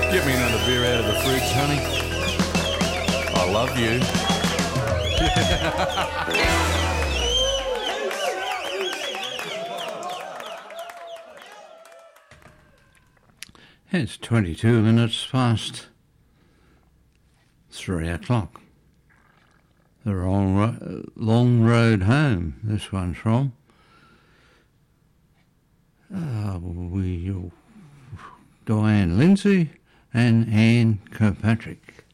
Get me another beer out of the fridge, honey. I love you. It's 22 minutes past 3 o'clock. The long road home, this one's from. Diane Lindsay and Anne Kirkpatrick.